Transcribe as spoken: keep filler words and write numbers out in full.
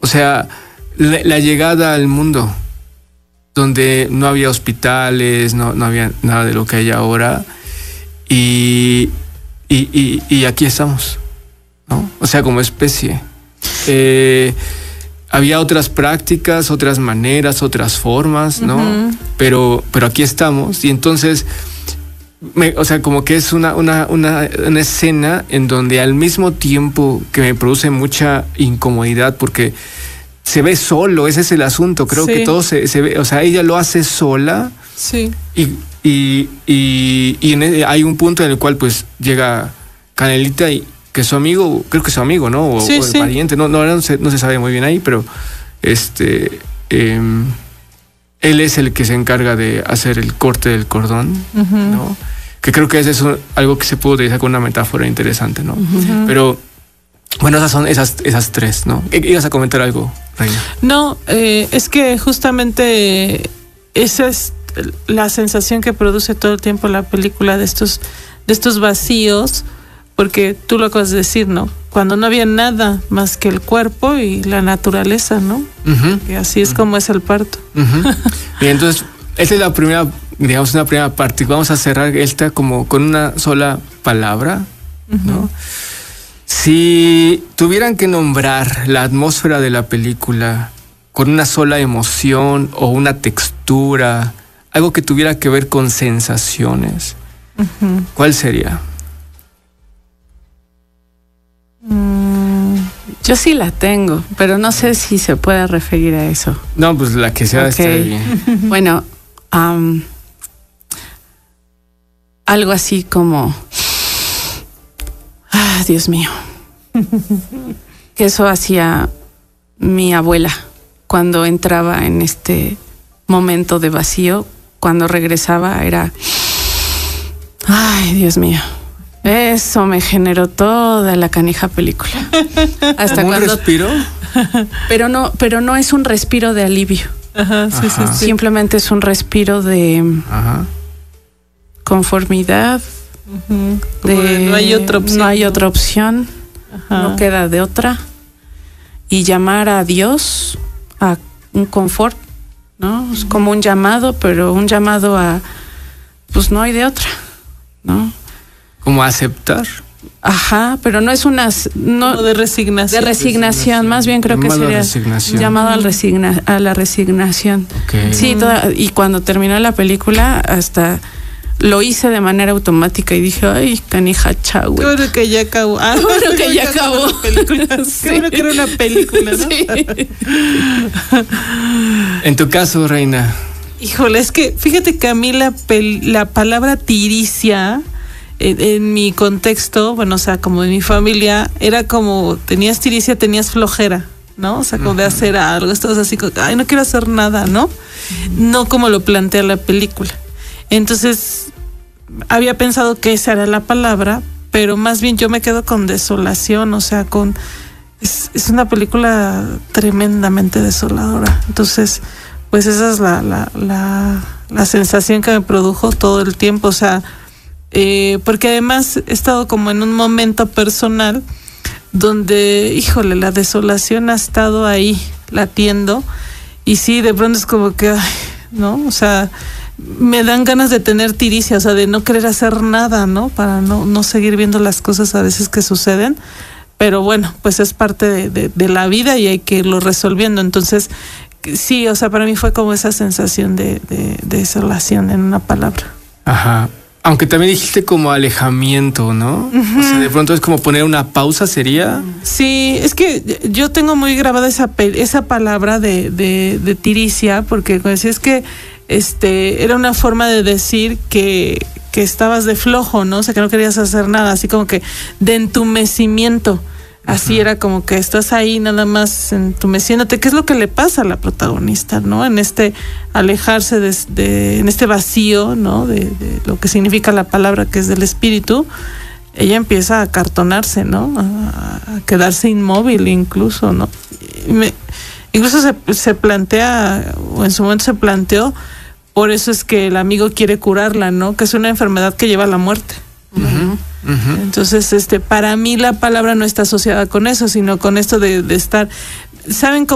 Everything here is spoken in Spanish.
sea, la, la llegada al mundo, donde no había hospitales, no, no había nada de lo que hay ahora, y, y, y, y aquí estamos, ¿no? O sea, como especie. Eh, había otras prácticas, otras maneras, otras formas, ¿no? Uh-huh. Pero, pero aquí estamos, y entonces, me, o sea, como que es una, una, una, una escena en donde al mismo tiempo que me produce mucha incomodidad, porque se ve solo, ese es el asunto, creo sí. que todo se, se ve, o sea, ella lo hace sola. Sí. Y, y, y, y en el, hay un punto en el cual pues llega Canelita y que es su amigo, creo que es su amigo, ¿no? O, sí, o el sí. pariente, no, no, no, se, no se sabe muy bien ahí, pero este eh, él es el que se encarga de hacer el corte del cordón, uh-huh. ¿no? Que creo que es eso, algo que se puede utilizar con una metáfora interesante, ¿no? Uh-huh. Pero bueno, esas son esas, esas tres, ¿no? ¿Ibas a comentar algo, Reina? No, eh, es que justamente esa es la sensación que produce todo el tiempo la película de estos, de estos vacíos, porque tú lo acabas de decir, ¿no? Cuando no había nada más que el cuerpo y la naturaleza, ¿no? Uh-huh. Y así es uh-huh. como es el parto. Uh-huh. Y entonces, esta es la primera, digamos, una primera parte. Vamos a cerrar esta como con una sola palabra, uh-huh. ¿no? Si tuvieran que nombrar la atmósfera de la película con una sola emoción o una textura, algo que tuviera que ver con sensaciones, uh-huh. ¿cuál sería? Mm, yo sí la tengo, pero no sé si se puede referir a eso. No, pues la que sea okay. está bien. Bueno, um, algo así como... Ah, Dios mío. Que eso hacía mi abuela cuando entraba en este momento de vacío. Cuando regresaba era... Ay, Dios mío. Eso me generó toda la canija película. Hasta ¿Como cuando... un respiro? Pero no, pero no es un respiro de alivio. Ajá, sí, Ajá. sí, sí. Simplemente es un respiro de Ajá. conformidad. Uh-huh. De, no hay otra opción. No hay otra opción. Ajá. No queda de otra. Y llamar a Dios a un confort, ¿no? Es como un llamado, pero un llamado a, pues no hay de otra, ¿no? Como aceptar. Ajá, pero no es una... No, no de resignación. De resignación, más bien creo llamado que sería llamado al resigna, a la resignación. Okay. Sí, toda, y cuando terminó la película hasta... Lo hice de manera automática y dije, ay, canija, chau. Qué bueno que ya acabó. Ah, bueno que ya acabó. Sí. Qué bueno que era una película, ¿no? Sí. En tu caso, Reina. Híjole, es que fíjate que a mí la, pel- la palabra tiricia, en, en mi contexto, bueno, o sea, como de mi familia, era como, tenías tiricia, tenías flojera, ¿no? O sea, como uh-huh. de hacer algo, estabas así, como, ay, no quiero hacer nada, ¿no? Uh-huh. No como lo plantea la película. Entonces, había pensado que esa era la palabra, pero más bien yo me quedo con desolación, o sea, con... Es, es una película tremendamente desoladora. Entonces, pues esa es la, la, la, la sensación que me produjo todo el tiempo, o sea, eh, porque además he estado como en un momento personal donde, híjole, la desolación ha estado ahí latiendo, y sí, de pronto es como que, ay, ¿no? O sea... me dan ganas de tener tiricia, o sea, de no querer hacer nada, ¿no? Para no, no seguir viendo las cosas a veces que suceden, pero bueno, pues es parte de, de, de la vida y hay que irlo resolviendo. Entonces, sí, o sea, para mí fue como esa sensación de, de, de desolación en una palabra. Ajá. Aunque también dijiste como alejamiento, ¿no? Uh-huh. O sea, de pronto es como poner una pausa, ¿sería? Sí, es que yo tengo muy grabada esa, esa palabra de, de, de tiricia, porque como decía, es que este era una forma de decir que, que estabas de flojo, ¿no? O sea, que no querías hacer nada, así como que de entumecimiento. Así uh-huh. era como que estás ahí nada más entumeciéndote, que es lo que le pasa a la protagonista, ¿no? En este alejarse de, de en este vacío, ¿no? De, de lo que significa la palabra, que es del espíritu, ella empieza a acartonarse, ¿no? A, a quedarse inmóvil incluso, ¿no? Y me, incluso se, se plantea, o en su momento se planteó, por eso es que el amigo quiere curarla, ¿no? Que es una enfermedad que lleva a la muerte. Uh-huh, uh-huh. Entonces, este, para mí la palabra no está asociada con eso, sino con esto de, de estar, ¿saben cómo?